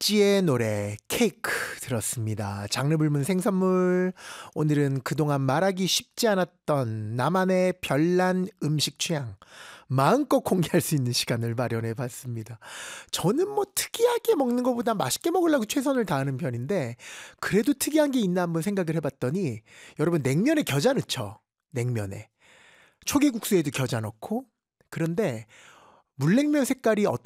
있지의 노래 케이크 들었습니다. 장르 불문 생선물. 오늘은 그동안 말하기 쉽지 않았던 나만의 별난 음식 취향 마음껏 공개할 수 있는 시간을 마련해 봤습니다. 저는 뭐 특이하게 먹는 것보다 맛있게 먹으려고 최선을 다하는 편인데 그래도 특이한 게 있나 한번 생각을 해봤더니 여러분 냉면에 겨자 넣죠. 냉면에. 초계국수에도 겨자 넣고. 그런데 물냉면 색깔이